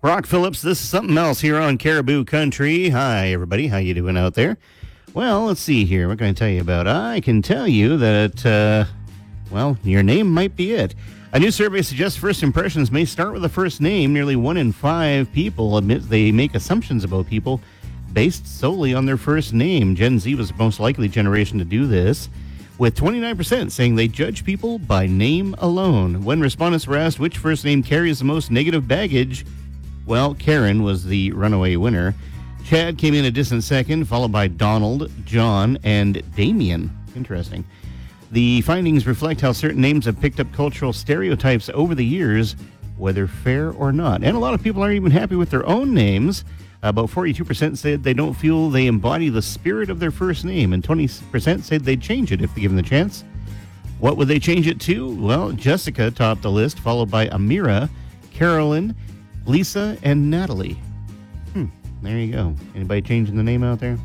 Brock Phillips, this is something else here on Caribou Country. Hi, everybody. How you doing out there? Well, let's see here. What can I tell you about? I can tell you that, your name might be it. A new survey suggests first impressions may start with a first name. Nearly 1 in 5 people admit they make assumptions about people based solely on their first name. Gen Z was the most likely generation to do this, with 29% saying they judge people by name alone. When respondents were asked which first name carries the most negative baggage, well, Karen was the runaway winner. Chad came in a distant second, followed by Donald, John, and Damien. Interesting. The findings reflect how certain names have picked up cultural stereotypes over the years, whether fair or not. And a lot of people aren't even happy with their own names. About 42% said they don't feel they embody the spirit of their first name, and 20% said they'd change it if given the chance. What would they change it to? Well, Jessica topped the list, followed by Amira, Carolyn, Lisa, and Natalie. There you go. Anybody changing the name out there?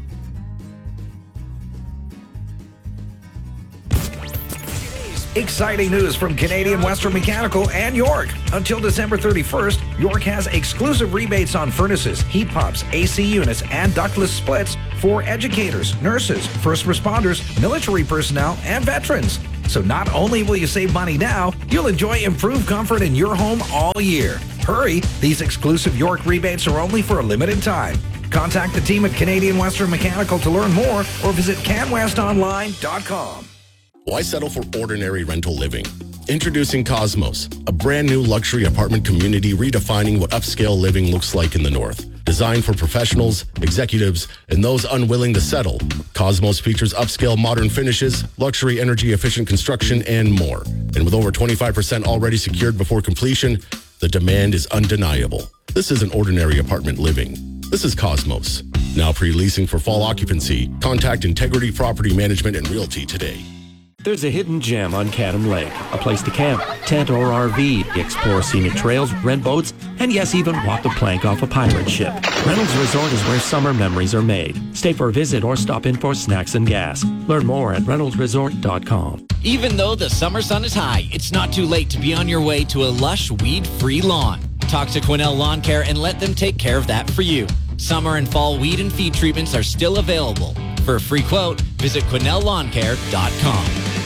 Exciting news from Canadian Western Mechanical and York. Until December 31st, York has exclusive rebates on furnaces, heat pumps, AC units, and ductless splits for educators, nurses, first responders, military personnel, and veterans. So not only will you save money now, you'll enjoy improved comfort in your home all year. Hurry, these exclusive York rebates are only for a limited time. Contact the team at Canadian Western Mechanical to learn more or visit canwestonline.com. Why settle for ordinary rental living? Introducing Cosmos, a brand new luxury apartment community redefining what upscale living looks like in the North. Designed for professionals, executives, and those unwilling to settle, Cosmos features upscale modern finishes, luxury energy-efficient construction, and more. And with over 25% already secured before completion, the demand is undeniable. This isn't ordinary apartment living. This is Cosmos. Now pre-leasing for fall occupancy. Contact Integrity Property Management and Realty today. There's a hidden gem on Cadam Lake, a place to camp, tent or RV, explore scenic trails, rent boats, and yes, even walk the plank off a pirate ship. Reynolds Resort is where summer memories are made. Stay for a visit or stop in for snacks and gas. Learn more at reynoldsresort.com. Even though the summer sun is high, it's not too late to be on your way to a lush, weed-free lawn. Talk to Quinnell Lawn Care and let them take care of that for you. Summer and fall weed and feed treatments are still available. For a free quote, visit QuinnellLawnCare.com.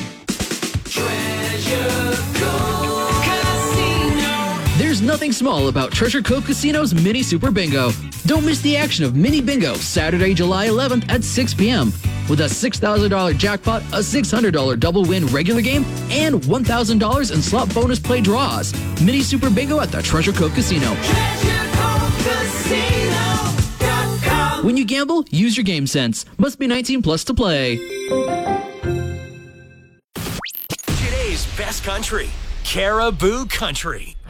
Treasure Cove Casino. There's nothing small about Treasure Cove Casino's Mini Super Bingo. Don't miss the action of Mini Bingo Saturday, July 11th at 6 p.m. with a $6,000 jackpot, a $600 double win regular game, and $1,000 in slot bonus play draws. Mini Super Bingo at the Treasure Cove Casino. Treasure Cove Casino.com. When you gamble, use your game sense. Must be 19 plus to play. Today's best country, Caribou Country.